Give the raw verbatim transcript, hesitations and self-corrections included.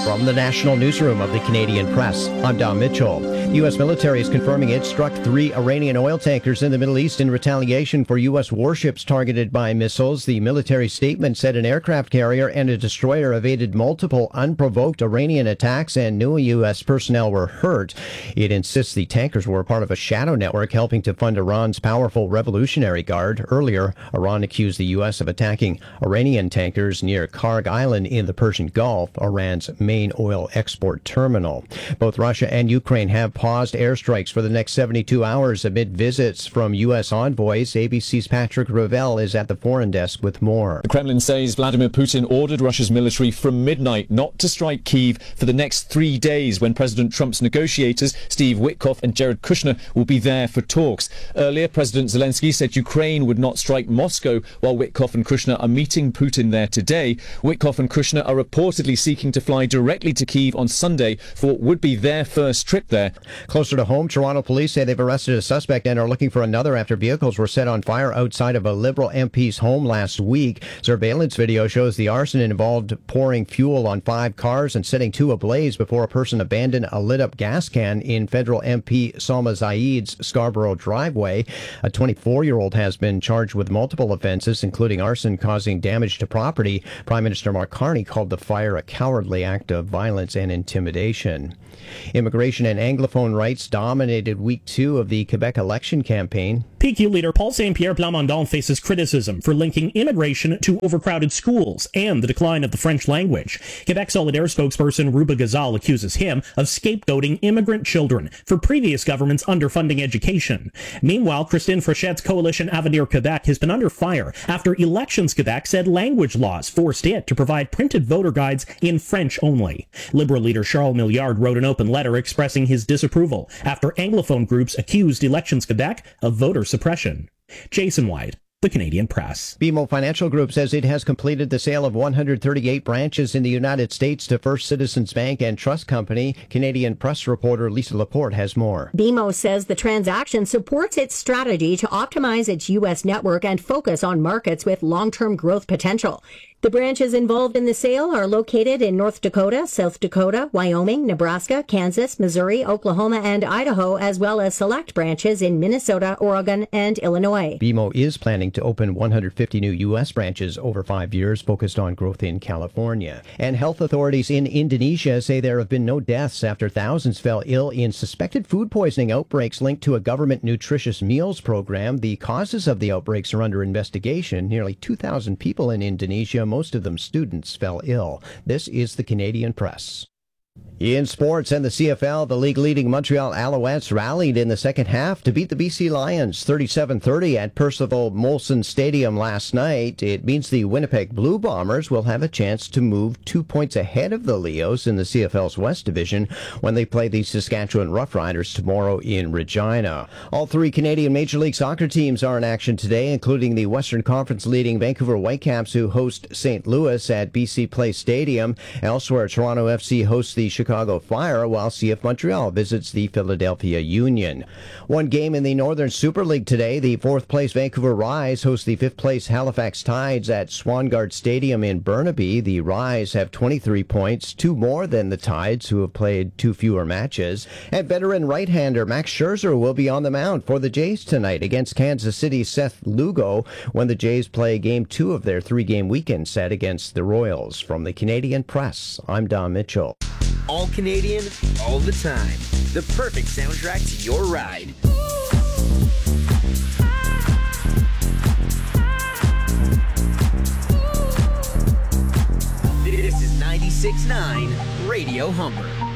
From the National Newsroom of the Canadian Press, I'm Don Mitchell. The U S military is confirming it struck three Iranian oil tankers in the Middle East in retaliation for U S warships targeted by missiles. The military statement said an aircraft carrier and a destroyer evaded multiple unprovoked Iranian attacks and no U S personnel were hurt. It insists the tankers were part of a shadow network helping to fund Iran's powerful Revolutionary Guard. Earlier, Iran accused the U S of attacking Iranian tankers near Karg Island in the Persian Gulf, Iran's main oil export terminal. Both Russia and Ukraine have paused airstrikes for the next seventy-two hours amid visits from U S envoys. A B C's Patrick Ravel is at the foreign desk with more. The Kremlin says Vladimir Putin ordered Russia's military from midnight not to strike Kyiv for the next three days when President Trump's negotiators, Steve Witkoff and Jared Kushner, will be there for talks. Earlier, President Zelensky said Ukraine would not strike Moscow while Witkoff and Kushner are meeting Putin there today. Witkoff and Kushner are reportedly seeking to fly directly to Kyiv on Sunday for what would be their first trip there. Closer to home, Toronto police say they've arrested a suspect and are looking for another after vehicles were set on fire outside of a Liberal M P's home last week. Surveillance video shows the arson involved pouring fuel on five cars and setting two ablaze before a person abandoned a lit-up gas can in federal M P Salma Zaid's Scarborough driveway. A twenty-four-year-old has been charged with multiple offenses, including arson causing damage to property. Prime Minister Mark Carney called the fire a cowardly act of violence and intimidation. Immigration and Anglophone rights dominated week two of the Quebec election campaign. P Q leader Paul Saint-Pierre Plamondon faces criticism for linking immigration to overcrowded schools and the decline of the French language. Quebec Solidaire spokesperson Ruba Gazal accuses him of scapegoating immigrant children for previous governments underfunding education. Meanwhile, Christine Fréchette's coalition Avenir Quebec has been under fire after Elections Quebec said language laws forced it to provide printed voter guides in French only. Liberal leader Charles Milliard wrote an open letter expressing his disapproval after Anglophone groups accused Elections Quebec of voter suppression. Jason White, The Canadian Press. B M O Financial Group says it has completed the sale of one hundred thirty-eight branches in the United States to First Citizens Bank and Trust Company. Canadian Press reporter Lisa Laporte has more. B M O says the transaction supports its strategy to optimize its U S network and focus on markets with long-term growth potential. The branches involved in the sale are located in North Dakota, South Dakota, Wyoming, Nebraska, Kansas, Missouri, Oklahoma, and Idaho, as well as select branches in Minnesota, Oregon, and Illinois. B M O is planning to open one hundred fifty new U S branches over five years, focused on growth in California. And health authorities in Indonesia say there have been no deaths after thousands fell ill in suspected food poisoning outbreaks linked to a government nutritious meals program. The causes of the outbreaks are under investigation. Nearly two thousand people in Indonesia, most of them students, fell ill. This is the Canadian Press. In sports and the C F L, the league-leading Montreal Alouettes rallied in the second half to beat the B C Lions thirty-seven thirty at Percival Molson Stadium last night. It means the Winnipeg Blue Bombers will have a chance to move two points ahead of the Leos in the C F L's West Division when they play the Saskatchewan Roughriders tomorrow in Regina. All three Canadian Major League Soccer teams are in action today, including the Western Conference leading Vancouver Whitecaps, who host Saint Louis at B C Place Stadium. Elsewhere, Toronto F C hosts the Chicago Fire, while C F Montreal visits the Philadelphia Union. One game in the Northern Super League today. The fourth-place Vancouver Rise host the fifth-place Halifax Tides at Swangard Stadium in Burnaby. The Rise have twenty-three points, two more than the Tides, who have played two fewer matches. And veteran right-hander Max Scherzer will be on the mound for the Jays tonight against Kansas City's Seth Lugo when the Jays play Game two of their three-game weekend set against the Royals. From the Canadian Press, I'm Don Mitchell. All Canadian, all the time. The perfect soundtrack to your ride. This is ninety-six point nine Radio Humber.